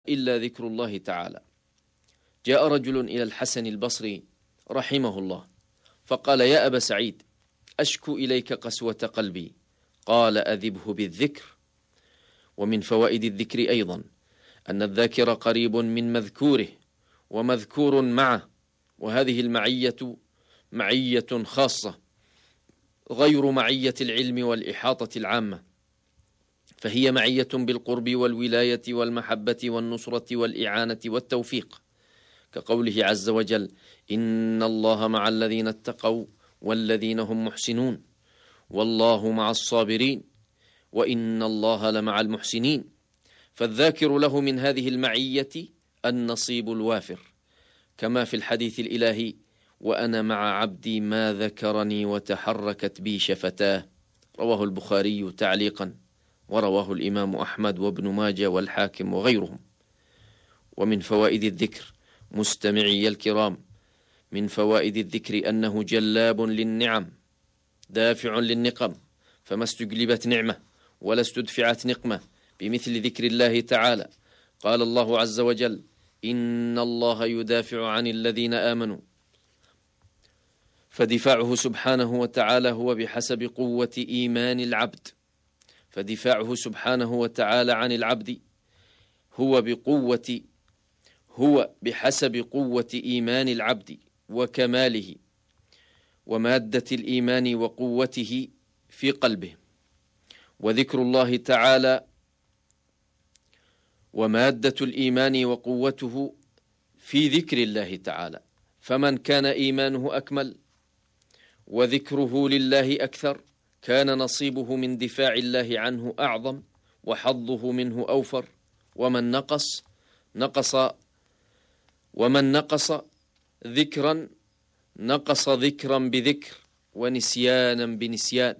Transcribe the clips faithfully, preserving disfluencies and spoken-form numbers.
إلا ذكر الله تعالى. جاء رجل إلى الحسن البصري رحمه الله فقال: يا أبا سعيد، أشكو إليك قسوة قلبي. قال: أذبه بالذكر. ومن فوائد الذكر أيضا أن الذاكر قريب من مذكوره ومذكور معه، وهذه المعية معية خاصة غير معية العلم والإحاطة العامة، فهي معية بالقرب والولاية والمحبة والنصرة والإعانة والتوفيق، كقوله عز وجل: إن الله مع الذين اتقوا والذين هم محسنون والله مع الصابرين وإن الله لمع المحسنين. فالذاكر له من هذه المعية النصيب الوافر، كما في الحديث الإلهي: وأنا مع عبدي ما ذكرني وتحركت بي شفتاه، رواه البخاري تعليقا، ورواه الإمام أحمد وابن ماجه والحاكم وغيرهم. ومن فوائد الذكر مستمعي الكرام، من فوائد الذكر أنه جلاب للنعم دافع للنقم، فما استجلبت نعمة ولا استدفعت نقمة بمثل ذكر الله تعالى. قال الله عز وجل: إن الله يدافع عن الذين آمنوا، فدفاعه سبحانه وتعالى هو بحسب قوة إيمان العبد فدفاعه سبحانه وتعالى عن العبد هو بقوة هو بحسب قوة إيمان العبد وكماله ومادة الإيمان وقوته في قلبه. وذكر الله تعالى ومادة الإيمان وقوته في ذكر الله تعالى، فمن كان إيمانه أكمل وذكره لله أكثر كان نصيبه من دفاع الله عنه أعظم وحظه منه أوفر، ومن نقص نقص ومن نقص ذكرا نقص ذكرا بذكر ونسيانا بنسيان.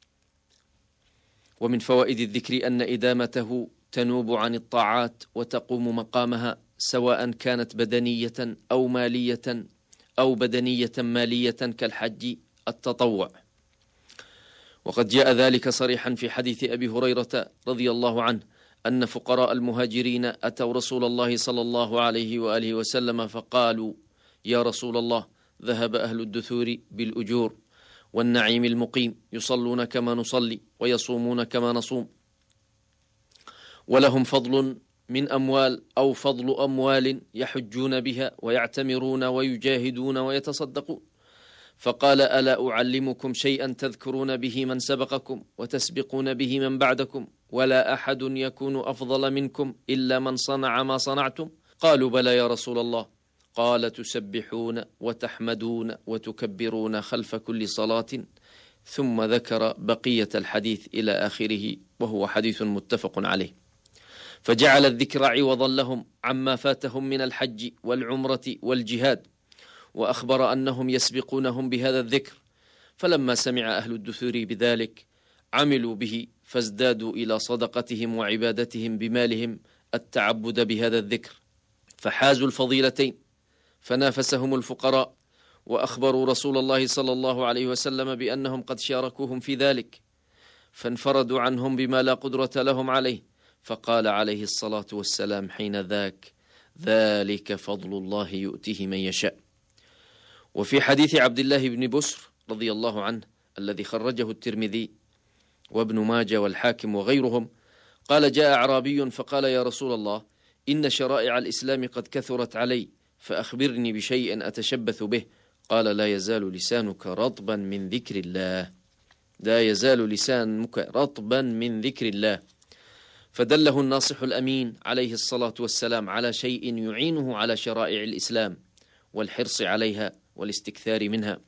ومن فوائد الذكر أن إدامته تنوب عن الطاعات وتقوم مقامها، سواء كانت بدنية أو مالية أو بدنية مالية كالحج التطوع. وقد جاء ذلك صريحا في حديث أبي هريرة رضي الله عنه أن فقراء المهاجرين أتوا رسول الله صلى الله عليه وآله وسلم فقالوا: يا رسول الله، ذهب أهل الدثور بالأجور والنعيم المقيم، يصلون كما نصلي ويصومون كما نصوم، ولهم فضل من أموال أو فضل أموال يحجون بها ويعتمرون ويجاهدون ويتصدقون. فقال: ألا أعلمكم شيئا تذكرون به من سبقكم وتسبقون به من بعدكم، ولا أحد يكون أفضل منكم إلا من صنع ما صنعتم؟ قالوا: بلى يا رسول الله. قال: تسبحون وتحمدون وتكبرون خلف كل صلاة، ثم ذكر بقية الحديث إلى آخره، وهو حديث متفق عليه. فجعل الذكر عوضا لهم عما فاتهم من الحج والعمرة والجهاد، وأخبر أنهم يسبقونهم بهذا الذكر. فلما سمع أهل الدثور بذلك عملوا به، فازدادوا إلى صدقتهم وعبادتهم بمالهم التعبد بهذا الذكر، فحازوا الفضيلتين، فنافسهم الفقراء، وأخبروا رسول الله صلى الله عليه وسلم بأنهم قد شاركوهم في ذلك، فانفردوا عنهم بما لا قدرة لهم عليه، فقال عليه الصلاة والسلام حين ذاك: ذلك فضل الله يؤتيه من يشاء. وفي حديث عبد الله بن بسر رضي الله عنه الذي خرجه الترمذي وابن ماجه والحاكم وغيرهم، قال: جاء أعرابي فقال: يا رسول الله، إن شرائع الإسلام قد كثرت علي، فأخبرني بشيء أتشبث به. قال: لا يزال لسانك رطبا من ذكر الله لا يزال لسانك رطبا من ذكر الله. فدله الناصح الأمين عليه الصلاة والسلام على شيء يعينه على شرائع الإسلام والحرص عليها والاستكثار منها،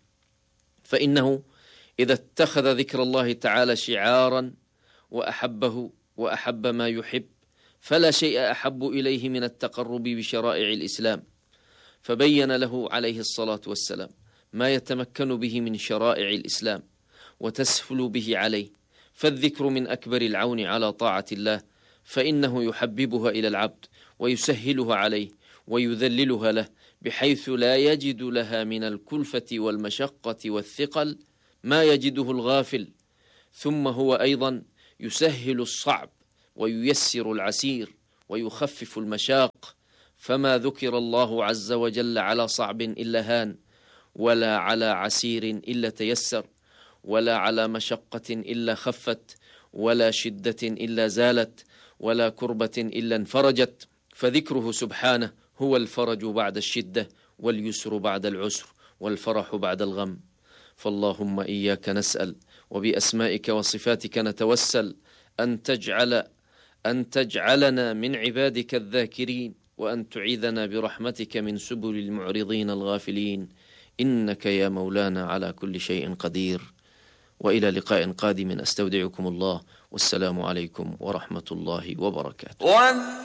فإنه إذا اتخذ ذكر الله تعالى شعارا وأحبه وأحب ما يحب، فلا شيء أحب إليه من التقرب بشرائع الإسلام. فبين له عليه الصلاة والسلام ما يتمكن به من شرائع الإسلام وتسهل به عليه، فالذكر من أكبر العون على طاعة الله، فإنه يحببها إلى العبد ويسهلها عليه ويذللها له، بحيث لا يجد لها من الكلفة والمشقة والثقل ما يجده الغافل. ثم هو أيضا يسهل الصعب وييسر العسير، ويخفف المشاق، فما ذكر الله عز وجل على صعب إلا هان، ولا على عسير إلا تيسر، ولا على مشقة إلا خفت، ولا شدة إلا زالت، ولا كربة إلا انفرجت. فذكره سبحانه هو الفرج بعد الشدة، واليسر بعد العسر، والفرح بعد الغم. فاللهم إياك نسأل، وبأسمائك وصفاتك نتوسل، أن تجعل أن تجعلنا من عبادك الذاكرين، وأن تعيذنا برحمتك من سبل المعرضين الغافلين، إنك يا مولانا على كل شيء قدير. وإلى لقاء قادم، أستودعكم الله، والسلام عليكم ورحمة الله وبركاته.